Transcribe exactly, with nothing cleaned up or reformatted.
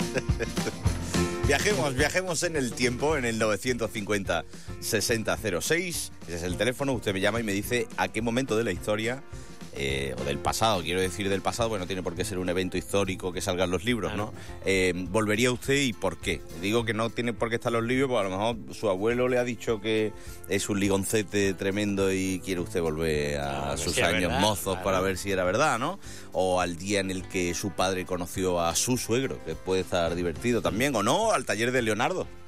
Viajemos, viajemos en el tiempo, en el novecientos cincuenta sesenta cero seis. Ese es el teléfono, usted me llama y me dice a qué momento de la historia, eh, o del pasado, quiero decir del pasado, bueno, no tiene por qué ser un evento histórico que salgan los libros, claro, ¿no? Eh, ¿Volvería usted y por qué? Digo que no tiene por qué estar los libros, porque a lo mejor su abuelo le ha dicho que es un ligoncete tremendo y quiere usted volver a no, sus si años verdad, mozos, claro, para ver si era verdad, ¿no? O al día en el que su padre conoció a su suegro, que puede estar divertido también, o no, al taller de Leonardo.